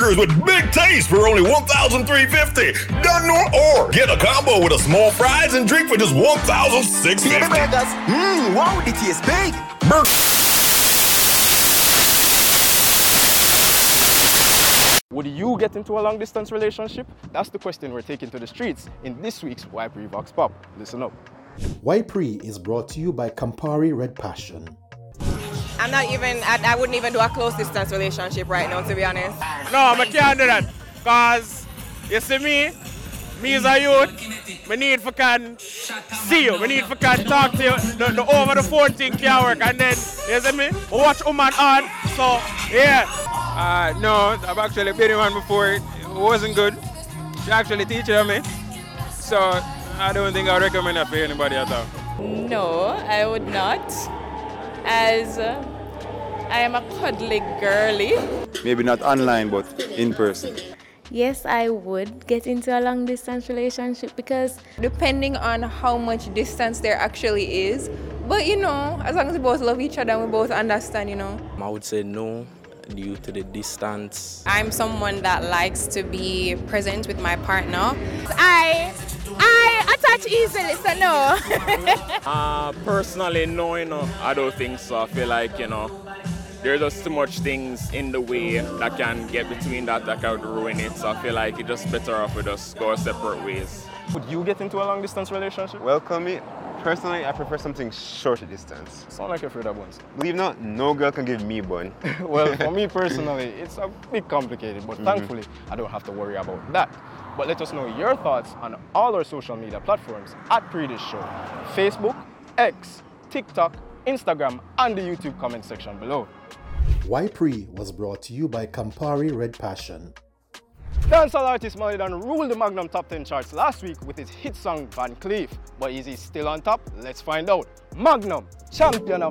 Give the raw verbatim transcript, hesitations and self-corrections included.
burgers with big taste for only one thousand three hundred fifty dollars. Done or, or get a combo with a small fries and drink for just one thousand six hundred fifty dollars. Mmm, wow, it tastes big. Bur- Would you get into a long-distance relationship? That's the question we're taking to the streets in this week's Y P R E Vox Pop. Listen up. Y P R E is brought to you by Campari Red Passion. I'm not even, I, I wouldn't even do a close distance relationship right now, to be honest. No, I can't do that. Because, you see me, me as a youth, I need for can see you, I need for can talk to you. The, the over the phone thing can't work. And then, you see me, I watch woman on, so, yeah. Uh, no, I've actually been in one before. It wasn't good. She actually teaches me. So I don't think I would recommend that for anybody at all. No, I would not. As uh, I am a cuddly girly. Maybe not online, but in person. Yes, I would get into a long distance relationship because Depending on how much distance there actually is. But you know, as long as we both love each other and we both understand, you know. I would say no, due to the distance. I'm someone that likes to be present with my partner. I I attach easily, so no. Uh, personally, no, you know, I don't think so. I feel like, you know, there's just too much things in the way that can get between that that can ruin it. So I feel like it's just better off we just go separate ways. Would you get into a long-distance relationship? Welcome me. Personally, I prefer something shorter distance. Sound like you're afraid of buns. Believe not, no girl can give me bun. Well, for me personally, it's a bit complicated, but mm-hmm. thankfully, I don't have to worry about that. But let us know your thoughts on all our social media platforms at P R E This Show. Facebook, X, TikTok, Instagram, and the YouTube comment section below. Y P R E was brought to you by Campari Red Passion. Dancehall artist Molly Don ruled the Magnum Top ten charts last week with his hit song Van Cleef. But is he still on top? Let's find out. Magnum, champion of